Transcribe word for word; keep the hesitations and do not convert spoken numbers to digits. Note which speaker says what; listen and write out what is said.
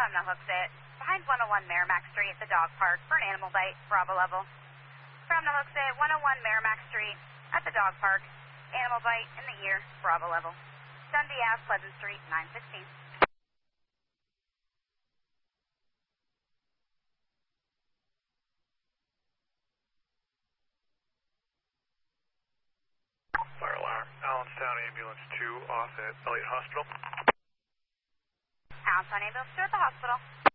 Speaker 1: From Nahooksett, behind one oh one Merrimack Street at the dog park for an animal bite, Bravo level. From Nahooksett, one oh one Merrimack Street at the dog park, animal bite in the ear, Bravo level. Dundee Ave, Pleasant Street, nine sixteen.
Speaker 2: Fire alarm, Allenstown Ambulance two off at Elliott Hospital.
Speaker 1: Allenstown Ambulance two at the hospital.